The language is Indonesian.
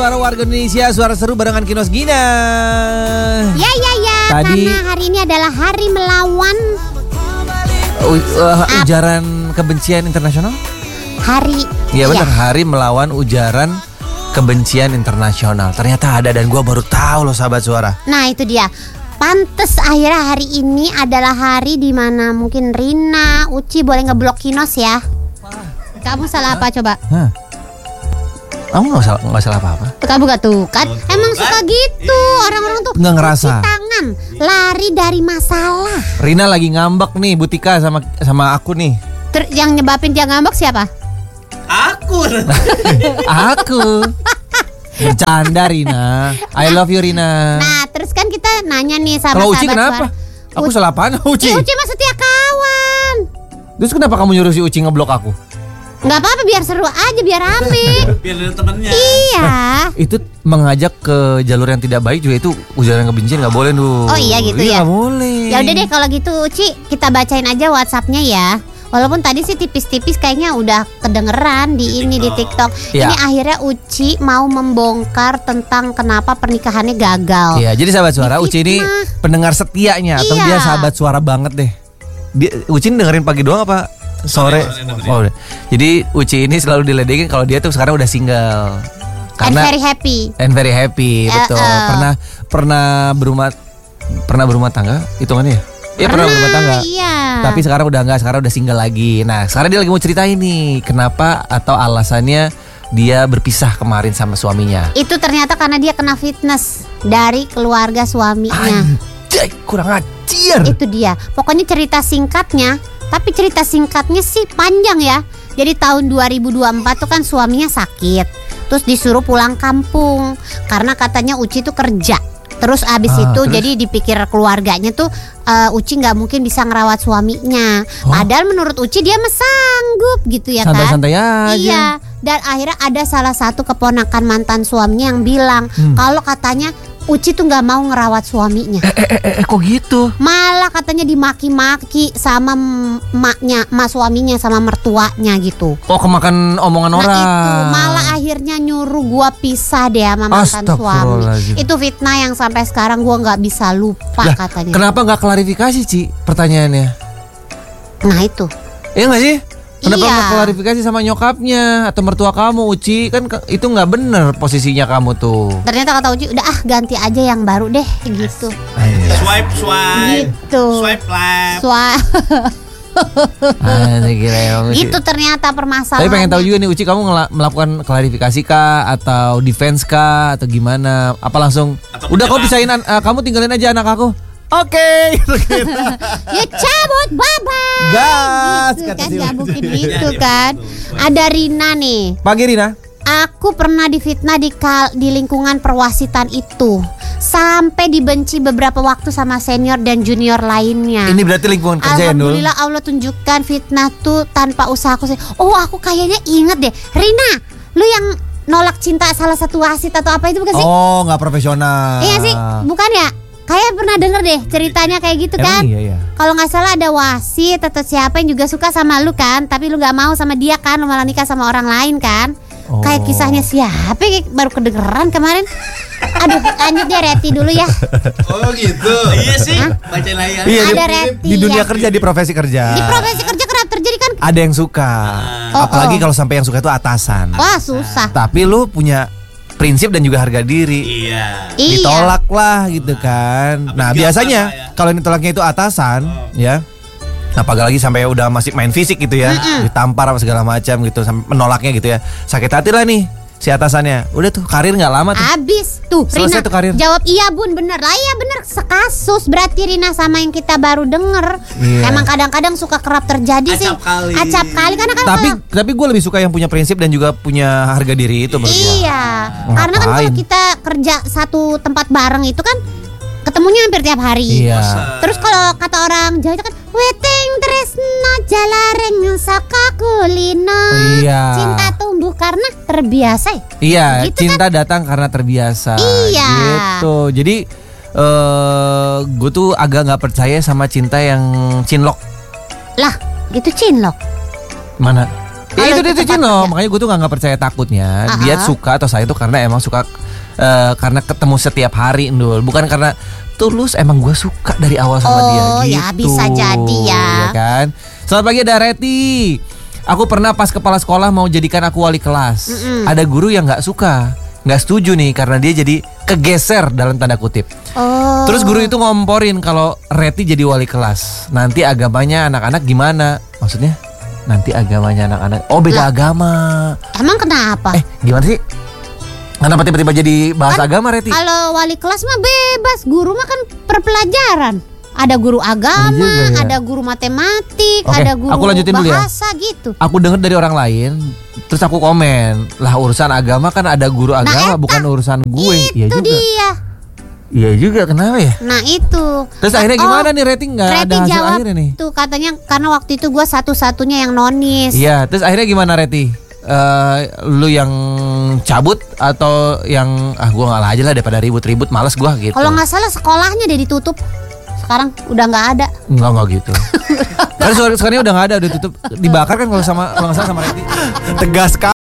Suara warga Indonesia, suara seru barengan Kinos Gina. Ya. Tadi, karena hari ini adalah hari melawan ujaran kebencian internasional. hari. Iya benar, hari melawan ujaran kebencian internasional. Ternyata ada dan gue baru tahu loh sahabat suara. Nah itu dia. Pantes akhirnya hari ini adalah hari dimana mungkin Rina, Uci boleh ngeblok Kinos ya. Kamu salah apa coba? Kamu nggak salah apa-apa. Kamu gak tuh kan? Emang suka gitu orang-orang tuh. Nggak ngerasa. Cuci tangan, lari dari masalah. Rina lagi ngambek nih, Butika sama aku nih. Yang nyebabin dia ngambek siapa? Aku. Bercanda Rina. I love you Rina. Nah terus kan kita nanya nih sama Kalau Uci sahabat kenapa? suara. Aku salah apaan Uci? Uci mah setia kawan. Terus kenapa kamu nyuruh si Uci ngeblok aku? Nggak apa-apa, biar seru aja, biar rame. Biar ada temennya. Iya. Itu mengajak ke jalur yang tidak baik juga, itu ujaran kebencian nggak boleh tuh. Oh iya gitu ya. Nggak boleh. Ya udah deh kalau gitu Uci, kita bacain aja WhatsApp-nya ya. Walaupun tadi sih tipis-tipis kayaknya udah kedengeran di TikTok. Ya. Ini akhirnya Uci mau membongkar tentang kenapa pernikahannya gagal. Iya, jadi sahabat suara Uci ini Difitnah. pendengar setianya atau Iya. dia sahabat suara banget deh. Uci dengerin pagi doang apa sore? Oh, udah. Jadi Uci ini selalu diledekin kalau dia tuh sekarang udah single. And very happy. And very happy, betul. Pernah berumah tangga hitungannya ya? Iya pernah berumah tangga. Iya. Tapi sekarang udah enggak, sekarang udah single lagi. Nah, sekarang dia lagi mau cerita ini kenapa atau alasannya dia berpisah kemarin sama suaminya. Itu ternyata karena dia kena fitness dari keluarga suaminya. Anjay, kurang ajar. Itu dia. Pokoknya cerita singkatnya, tapi cerita singkatnya sih panjang ya. Jadi tahun 2024 tuh kan suaminya sakit. Terus disuruh pulang kampung karena katanya Uci tuh kerja. Terus abis itu terus? jadi dipikir keluarganya tuh Uci nggak mungkin bisa ngerawat suaminya. Padahal menurut Uci dia sanggup gitu ya kan. Santai-santai aja. Iya. Dan akhirnya ada salah satu keponakan mantan suaminya yang bilang kalau katanya Uci tuh nggak mau ngerawat suaminya. Kok gitu? Malah katanya dimaki-maki sama emak suaminya sama mertuanya gitu. Oh, kemakan omongan orang. Itu malah akhirnya nyuruh gua pisah deh sama mantan suami. Astagfirullahaladzim. Itu fitnah yang sampai sekarang gua nggak bisa lupa Lah, katanya. kenapa nggak klarifikasi Ci pertanyaannya? Nah itu. Iya nggak sih? Kenapa Iya. nggak klarifikasi sama nyokapnya atau mertua kamu Uci? Kan itu nggak bener posisinya kamu tuh. Ternyata kata Uci udah ganti aja yang baru deh gitu. Swipe. Gitu. Swipe left. Itu ternyata permasalahan. Tapi pengen tahu juga nih Uci, kamu melakukan klarifikasi kah atau defense kah atau gimana? Apa langsung Atau udah kau penjelasan. pisahin, kamu tinggalin aja anak aku. Oke. Ya cabut baba. Gas, Gitu kata kan si nggak Uci. mungkin Iya, gitu iya, kan. betul. Ada Rina nih. Pagi Rina. Aku pernah difitnah di lingkungan perwasitan itu. Sampai dibenci beberapa waktu sama senior dan junior lainnya. Ini berarti lingkungan kerja ya Nul? Alhamdulillah Allah tunjukkan fitnah tuh tanpa usaha aku. Oh aku kayaknya inget deh. Rina, lu yang nolak cinta salah satu wasit atau apa itu bukan sih? Oh, nggak profesional. Iya sih, bukan ya? Kayak pernah denger deh ceritanya kayak gitu kan? Emang iya. Kalau nggak salah ada wasit atau siapa yang juga suka sama lu kan, tapi lu nggak mau sama dia kan, lu malah nikah sama orang lain kan? Oh. Kayak kisahnya siapa? Baru kedengeran kemarin. Aduh, lanjut deh Reti dulu ya. Oh gitu. Iya sih. Bacain lagi ya. Iya, Ada di, Reti di dunia ya. kerja, di profesi kerja. Di profesi kerja kerap terjadi kan? Ada yang suka. Apalagi kalau sampai yang suka itu atasan. Wah susah. Tapi lu punya prinsip dan juga harga diri. Iya. Iya. Ditolak lah gitu kan. Nah juga biasanya apa ya? kalau yang ditolaknya itu atasan, ya. Apalagi sampai udah masih main fisik gitu ya, ditampar apa segala macam gitu, sampai menolaknya gitu ya. Sakit hati lah nih si atasannya. Udah tuh karir nggak lama tuh. Abis tuh Selesai Rina tuh karir. jawab iya bun, bener lah ya, bener sekasus berarti Rina sama yang kita baru denger. Iya. Emang kadang-kadang suka kerap terjadi sih. Acap kali karena kan Tapi gue lebih suka yang punya prinsip dan juga punya harga diri itu menurut gua. iya. Karena kan kalau Ngapain? kita kerja satu tempat bareng itu kan ketemunya hampir tiap hari. Iya. Terus kalau kata orang Jawa itu kan weting tresna jalareng saka kulino. Iya. Cinta tumbuh karena terbiasa ya. Iya, Gitu cinta datang karena terbiasa. Iya. Gitu. Jadi gue tuh agak nggak percaya sama cinta yang cinlok. Lah, gitu cinlok. Mana? Ya, itu Cino, makanya gue tuh nggak percaya takutnya. Dia suka atau saya tuh karena emang suka karena ketemu setiap hari, Ndul. Bukan karena tulus, emang gue suka dari awal sama dia gitu. Ya bisa jadi ya. Ya kan. Selamat pagi ada Reti. Aku pernah pas kepala sekolah mau jadikan aku wali kelas. Ada guru yang nggak suka, nggak setuju nih karena dia jadi kegeser dalam tanda kutip. Terus guru itu ngomporin kalau Reti jadi wali kelas. Nanti agamanya anak-anak gimana? Maksudnya? Nanti agamanya anak-anak beda agama. Emang kenapa? Gimana sih? Kenapa tiba-tiba jadi bahas agama, Reti? Kalau wali kelas mah bebas, guru mah kan perpelajaran. Ada guru agama, juga, ya. ada guru matematik, Oke, ada guru aku lanjutin dulu ya. bahasa gitu. Aku dengar dari orang lain, terus aku komen, lah urusan agama kan ada guru agama, bukan urusan gue. Iya Itu juga. dia. Iya juga, kenapa ya? Nah itu. Terus akhirnya gimana nih, Reti? Nggak ada Reti hasil jawab akhirnya nih. tuh katanya karena waktu itu gue satu-satunya yang nonis. Iya, terus akhirnya gimana, Reti? Lu yang cabut atau yang gue ngalah aja lah daripada ribut-ribut, males gue gitu. Kalau nggak salah sekolahnya deh ditutup. Sekarang udah nggak ada. Enggak gitu. Kan sekarang udah nggak ada, udah tutup, dibakar kan kalau nggak salah sama Reti. Tegas.